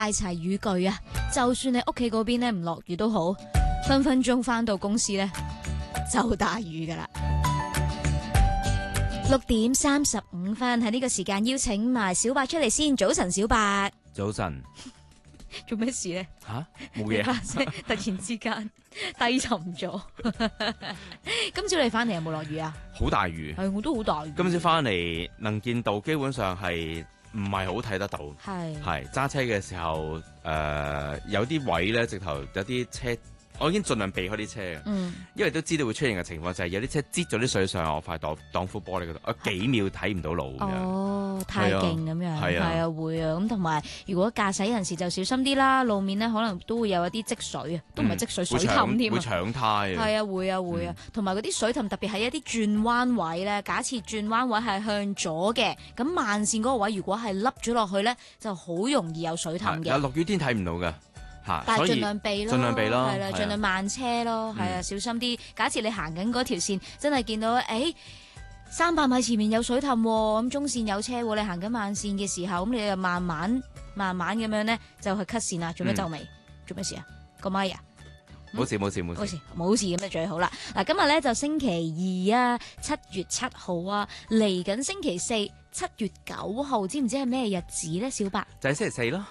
齊雨具啊！就算你屋企嗰邊咧唔落雨都好，分分鐘翻到公司咧就大雨噶啦。6:35喺呢個時間邀請埋小白出嚟先。早晨，小白。 早晨。 做咩事咧？ 吓，冇嘢。 突然之間低沉咗。今朝你翻嚟有冇落雨啊？ 好大雨。 係，我都好大雨。 今朝翻嚟能見度基本上係唔係好睇得到。係揸車嘅時候，有啲位咧，直頭有啲車。我已經盡量避開啲車嘅，因為都知道會出現嘅情況就係有啲車擠咗啲水上我塊擋風玻璃嗰度，我幾秒睇唔到路咁樣。哦，太勁咁樣，係啊，會啊。咁同埋如果駕駛人士就小心啲啦，路面咧可能都會有一啲積水啊，都唔係積水，水氹添啊，會搶胎啊。 係啊，會啊。同埋嗰啲水氹特別係一啲轉彎位咧，假設轉彎位係向左嘅，咁慢線嗰個位如果係凹咗落去咧，就好容易有水氹嘅。 落雨天睇唔到㗎。 但係盡量避咯，係啦，盡量慢車咯，係啊，小心啲。假設你行緊嗰條線，真係見到300米前面有水氹，咁中線有車，你行緊慢線嘅時候，咁你就慢慢咁樣咧，就去 cut 線啦。做咩皺眉？做咩事啊？個咪啊？ 冇事咁就最好啦。嗱，今日咧就星期二啊，7月7號啊，嚟緊星期四7月9號，知唔知係咩日子咧？小白就係星期四咯。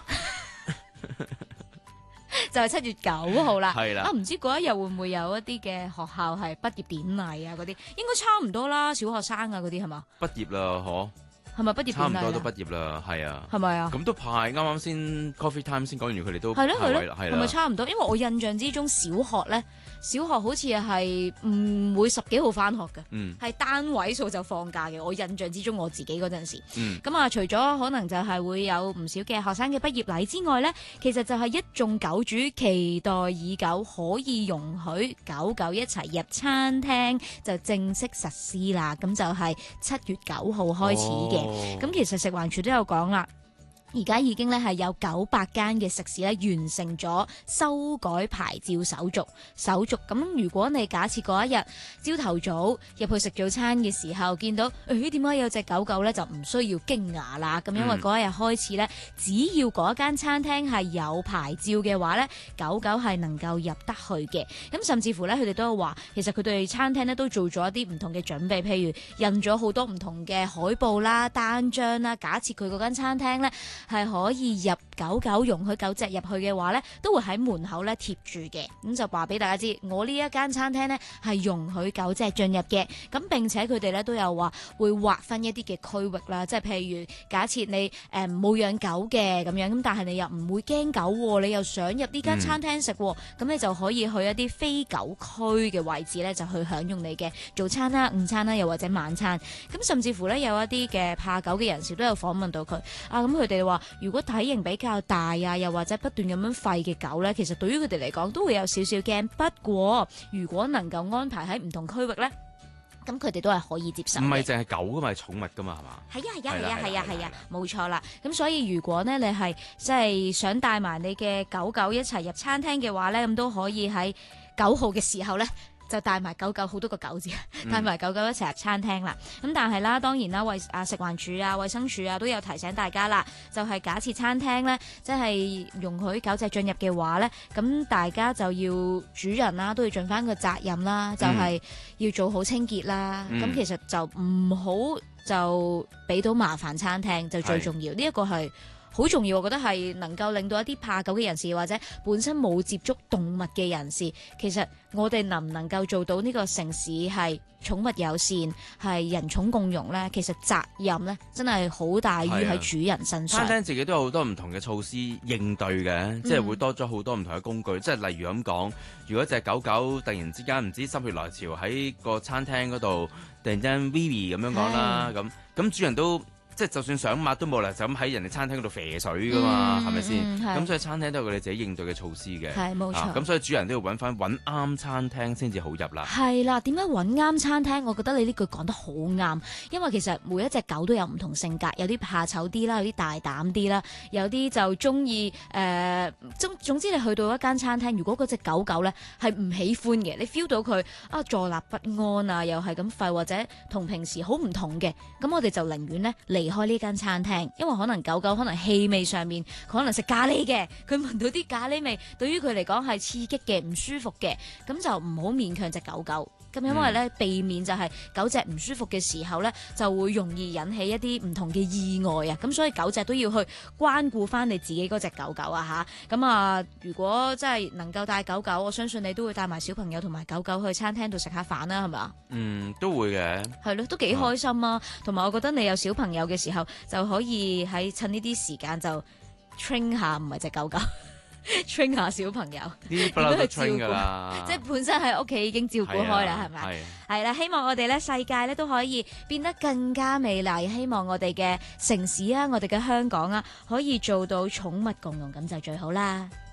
就係7月9號啦， 係啦。 唔知嗰一日會唔會有一啲嘅學校係畢業典禮啊？嗰啲應該差唔多啦，小學生啊嗰啲係嘛？ 畢業啦，嗬？ 係咪畢業典禮？ 差唔多都畢業啦，係啊。係咪啊？ 咁都派啱先 coffee time 先講完，佢哋都係咯， 係咪差唔多？因為我印象之中小學好似係唔會10幾號翻學嘅，係單位數就放假嘅。我印象之中我自己嗰陣時，咁啊除咗可能就係會有唔少嘅學生嘅畢業禮之外呢，其實就係一眾狗主期待已久，可以容許狗狗一齊入餐廳就正式實施啦。咁就係7月9號開始嘅。咁其實食環署都有講啦。而家已經咧係有900間嘅食肆咧完成咗修改牌照手續。咁如果你假設嗰一日朝頭早入去食早餐嘅時候，見到點解有隻狗狗咧，就唔需要驚訝啦。咁因為嗰一日開始咧，只要嗰間餐廳係有牌照嘅話咧，狗狗係能夠入得去嘅。咁甚至乎咧，佢哋都有話，其實佢哋餐廳咧都做咗一啲唔同嘅準備，譬如印咗好多唔同嘅海報啦、單張啦。假設佢嗰間餐廳咧係可以入狗容許狗隻入去嘅話咧，都會喺門口咧貼住嘅，咁就話俾大家知，我呢一間餐廳咧係容許狗隻進入嘅。咁並且佢哋咧都有話會劃分一啲嘅區域啦，即係譬如假設你冇養狗嘅咁樣，咁但係你又唔會驚狗，你又想入呢間餐廳食，咁你就可以去一啲非狗區嘅位置咧，就去享用你嘅早餐啦、午餐啦，又或者晚餐。咁甚至乎咧有一啲嘅怕狗嘅人士都有訪問到佢啊，咁佢哋話如果體型比較大啊，又或者不斷咁樣吠嘅狗呢，其實對於佢哋嚟講都會有少少驚。不過如果能夠安排喺唔同區域呢，咁佢哋都係可以接受。唔係淨係狗噶嘛，係寵物噶嘛，係嘛？ 係啊，冇錯啦。咁所以如果呢你係即係想帶埋你嘅狗狗一齊入餐廳嘅話呢，咁都可以喺9號嘅時候呢，就帶埋狗好多個狗字，帶埋狗一齊入餐廳啦。咁但係啦，當然啦，食環署啊、衛生署啊都有提醒大家啦，就係假設餐廳咧，即係容許狗隻進入嘅話咧，咁大家就要主人啦，都要盡翻個責任啦，就係要做好清潔啦。咁其實就唔好就俾到麻煩餐廳，就最重要。呢一個係好重要，我覺得係能夠令到一啲怕狗嘅人士或者本身冇接觸動物嘅人士，其實我哋能唔能夠做到呢個城市係寵物友善，係人寵共融呢？其實責任呢真係好大於喺主人身上。 餐廳自己都有好多唔同嘅措施應對嘅，即係會多咗好多唔同嘅工具。即係例如咁講，如果隻狗突然之間唔知心血來潮喺個餐廳嗰度突然之間 VV 咁樣講啦，咁主人都。即係就算想抹都冇啦，就咁喺人哋餐廳嗰度啡水噶嘛，係咪先？咁所以餐廳都有佢哋自己應對嘅措施嘅。係冇錯。咁所以主人都要揾啱餐廳先至好入啦。係啦，點解揾啱餐廳？我覺得你呢句講得好啱，因為其實每一隻狗都有唔同性格，有啲怕醜啲啦，有啲大膽啲啦，有啲就中意總之你去到一間餐廳，如果嗰隻狗咧係唔喜歡嘅，你 feel 到佢坐立不安啊，又係咁吠或者同平時好唔同嘅，咁我哋就寧願咧離離開呢間餐廳，因為可能狗狗可能氣味上面，佢可能食咖喱嘅，佢聞到啲咖喱味，對於佢嚟講係刺激嘅、唔舒服嘅，咁就唔好勉強隻狗狗。咁因為咧，避免就係狗隻唔舒服嘅時候咧，就會容易引起一啲唔同嘅意外啊！咁所以狗隻都要去關顧翻你自己嗰隻狗狗啊嚇！咁啊，如果真係能夠帶狗狗，我相信你都會帶埋小朋友同埋狗狗去餐廳度食下飯啦，係咪啊？ 都會嘅。係咯，都幾開心啊！同埋我覺得你有小朋友嘅時候，就可以趁呢啲時間就 train 下，唔係隻狗狗。train 下小朋友， 呢啲不嬲都 train 㗎啦， 即係本身喺屋企已經照顧開啦，係咪？係啦，希望我哋咧世界咧都可以變得更加美麗，希望我哋嘅城市啊，我哋嘅香港啊，可以做到寵物共融，咁就最好啦。